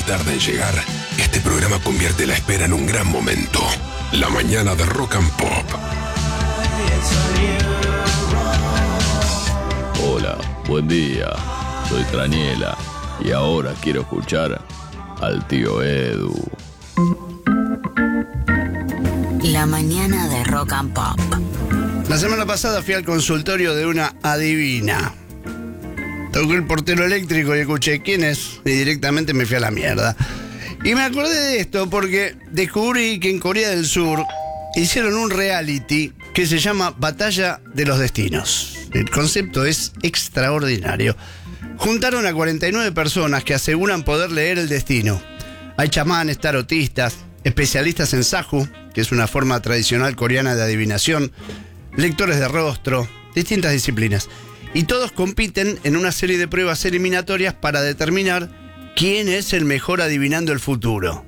tarda en llegar, este programa convierte la espera en un gran momento. La mañana de Rock and Pop. Hola, buen día. Soy Traniela y ahora quiero escuchar al tío Edu. La mañana de Rock and Pop. La semana pasada fui al consultorio de una adivina. Toqué el portero eléctrico y escuché quién es y directamente me fui a la mierda. Y me acordé de esto porque descubrí que en Corea del Sur hicieron un reality que se llama Batalla de los Destinos. El concepto es extraordinario. Juntaron a 49 personas que aseguran poder leer el destino. Hay chamanes, tarotistas, especialistas en Saju, que es una forma tradicional coreana de adivinación, lectores de rostro, distintas disciplinas. Y todos compiten en una serie de pruebas eliminatorias para determinar quién es el mejor adivinando el futuro.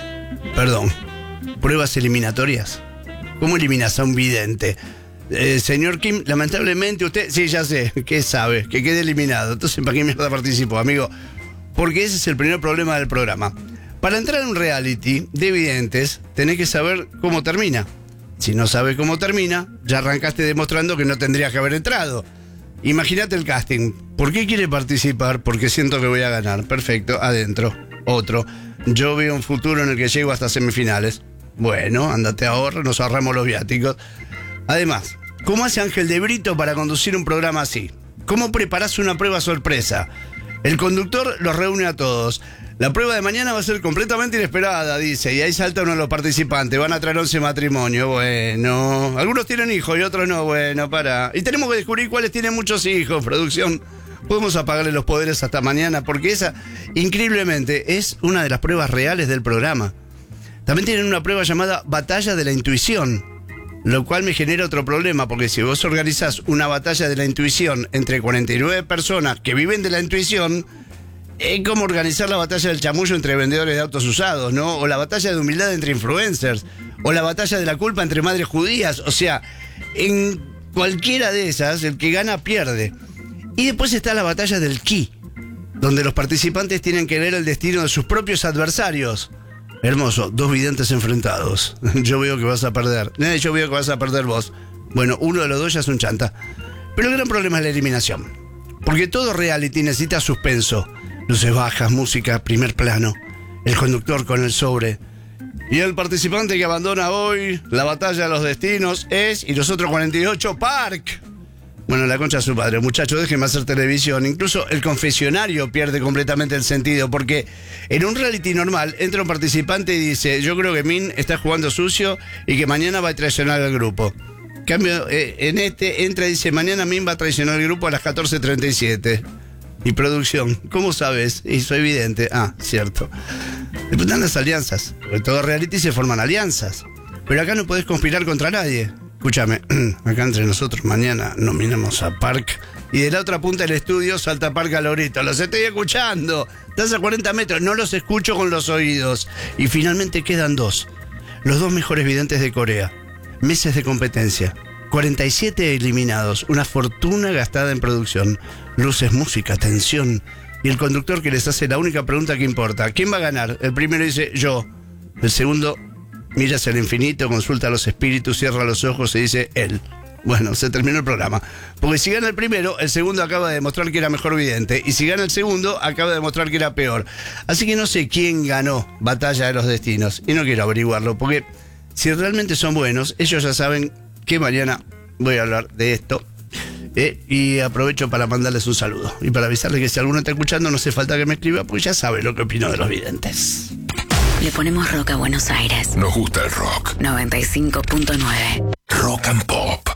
Perdón, ¿pruebas eliminatorias? ¿Cómo eliminas a un vidente? Señor Kim, lamentablemente usted... Sí, ya sé, ¿qué sabe? Que quede eliminado. Entonces, ¿para qué mierda participó, amigo? Porque ese es el primer problema del programa. Para entrar en un reality de videntes, tenés que saber cómo termina. Si no sabes cómo termina, ya arrancaste demostrando que no tendrías que haber entrado. Imagínate el casting. ¿Por qué quiere participar? Porque siento que voy a ganar. Perfecto, adentro. Otro. Yo veo un futuro en el que llego hasta semifinales. Bueno, andate ahorra, nos ahorramos los viáticos. Además, ¿cómo hace Ángel de Brito para conducir un programa así? ¿Cómo preparás una prueba sorpresa? El conductor los reúne a todos. La prueba de mañana va a ser completamente inesperada, dice, y ahí salta uno de los participantes. Van a traer 11 matrimonios, bueno. Algunos tienen hijos y otros no, bueno, para. Y tenemos que descubrir cuáles tienen muchos hijos, producción. Podemos apagarle los poderes hasta mañana, porque esa, increíblemente, es una de las pruebas reales del programa. También tienen una prueba llamada Batalla de la Intuición, lo cual me genera otro problema, porque si vos organizás una batalla de la intuición entre 49 personas que viven de la intuición, es como organizar la batalla del chamullo entre vendedores de autos usados, ¿no? O la batalla de humildad entre influencers, o la batalla de la culpa entre madres judías. O sea, en cualquiera de esas, el que gana pierde. Y después está la batalla del ki, donde los participantes tienen que leer el destino de sus propios adversarios. Hermoso, dos videntes enfrentados. Yo veo que vas a perder. Yo veo que vas a perder vos. Bueno, uno de los dos ya es un chanta. Pero el gran problema es la eliminación. Porque todo reality necesita suspenso. Luces bajas, música, primer plano. El conductor con el sobre. Y el participante que abandona hoy la batalla de los destinos es, y los otros 48, Park. Bueno, la concha de su padre, muchachos, déjenme hacer televisión. Incluso el confesionario pierde completamente el sentido, porque en un reality normal entra un participante y dice: yo creo que Min está jugando sucio y que mañana va a traicionar al grupo. En cambio, en este entra y dice: mañana Min va a traicionar al grupo a las 14:37. Y producción, ¿cómo sabes? Y soy evidente. Ah, cierto. Después están las alianzas. En todo reality se forman alianzas. Pero acá no podés conspirar contra nadie. Escúchame, acá entre nosotros mañana nominamos a Park y de la otra punta del estudio salta Park al lorito. Los estoy escuchando. Estás a 40 metros, no los escucho con los oídos. Y finalmente quedan dos. Los dos mejores videntes de Corea. Meses de competencia. 47 eliminados. Una fortuna gastada en producción. Luces, música, tensión. Y el conductor que les hace la única pregunta que importa. ¿Quién va a ganar? El primero dice: yo. El segundo mira hacia el infinito, consulta a los espíritus, cierra los ojos y dice: él. Bueno, se terminó el programa. Porque si gana el primero, el segundo acaba de demostrar que era mejor vidente. Y si gana el segundo, acaba de demostrar que era peor. Así que no sé quién ganó Batalla de los Destinos. Y no quiero averiguarlo, porque si realmente son buenos, ellos ya saben que mañana voy a hablar de esto. Y aprovecho para mandarles un saludo. Y para avisarles que si alguno está escuchando, no hace falta que me escriba, pues ya sabe lo que opino de los videntes. Le ponemos rock a Buenos Aires. Nos gusta el rock. 95.9. Rock and Pop.